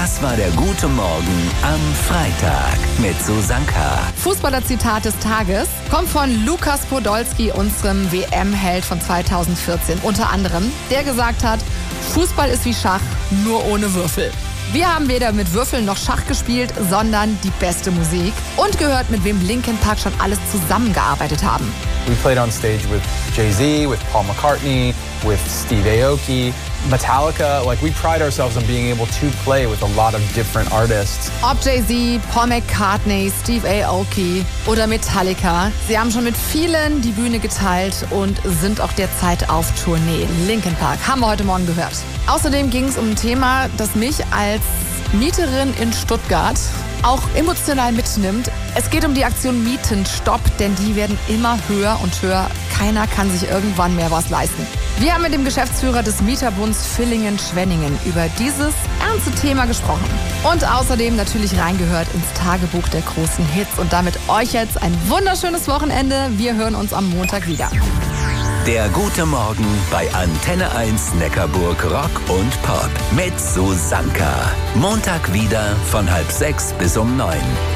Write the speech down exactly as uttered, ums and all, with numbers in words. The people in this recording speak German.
Das war der Gute Morgen am Freitag mit Susanka. Fußballer-Zitat des Tages kommt von Lukas Podolski, unserem W M-Held von zweitausendvierzehn. Unter anderem, der gesagt hat, Fußball ist wie Schach, nur ohne Würfel. Wir haben weder mit Würfeln noch Schach gespielt, sondern die beste Musik und gehört, mit wem Linkin Park schon alles zusammengearbeitet haben. We played on stage with Jay-Z, with Paul McCartney, with Steve Aoki, Metallica. Like, we pride ourselves on being able to play with a lot of different artists. Ob Jay-Z, Paul McCartney, Steve Aoki oder Metallica, sie haben schon mit vielen die Bühne geteilt und sind auch derzeit auf Tournee. Linkin Park haben wir heute Morgen gehört. Außerdem ging es um ein Thema, das mich als Mieterin in Stuttgart auch emotional mitnimmt. Es geht um die Aktion Mietenstopp, denn die werden immer höher und höher. Keiner kann sich irgendwann mehr was leisten. Wir haben mit dem Geschäftsführer des Mieterbunds Villingen-Schwenningen über dieses ernste Thema gesprochen. Und außerdem natürlich reingehört ins Tagebuch der großen Hits. Und damit euch jetzt ein wunderschönes Wochenende. Wir hören uns am Montag wieder. Der Gute Morgen bei Antenne eins Neckarburg Rock und Pop mit Susanka. Montag wieder von halb sechs bis um neun.